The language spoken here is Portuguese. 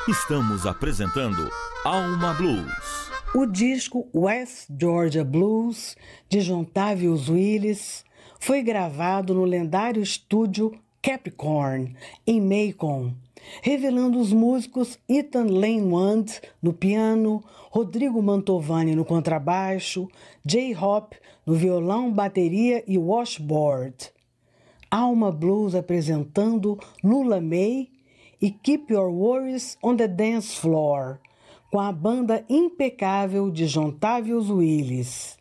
Estamos apresentando Alma Blues. O disco West Georgia Blues, de John Tavius Willis, foi gravado no lendário estúdio Capricorn, em Macon, revelando os músicos Ethan Lane-Wand no piano, Rodrigo Mantovani no contrabaixo, Jay Hop no violão, bateria e washboard. Alma Blues apresentando Lula May e Keep Your Worries on the Dance Floor, com a banda impecável de John Tavius Willis.